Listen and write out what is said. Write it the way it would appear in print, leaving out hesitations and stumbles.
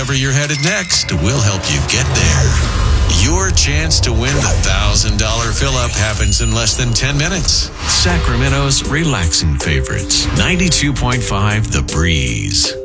wherever you're headed next, we'll help you get there. Your chance to win the $1,000 fill-up happens in less than 10 minutes. Sacramento's relaxing favorites. 92.5 The Breeze.